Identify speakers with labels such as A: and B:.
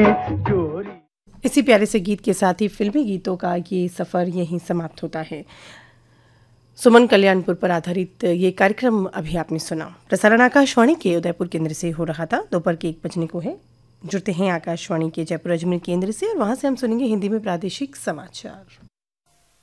A: चोरी।
B: इसी प्यारे से गीत के साथ ही फिल्मी गीतों का ये सफ़र यहीं समाप्त होता है। सुमन कल्याणपुर पर आधारित ये कार्यक्रम अभी आपने सुना। प्रसारण आकाशवाणी के उदयपुर केंद्र से हो रहा था। दोपहर के 1 बजने को है। जुड़ते हैं आकाशवाणी के जयपुर अजमेर केंद्र से और वहां से हम सुनेंगे हिंदी में प्रादेशिक समाचार।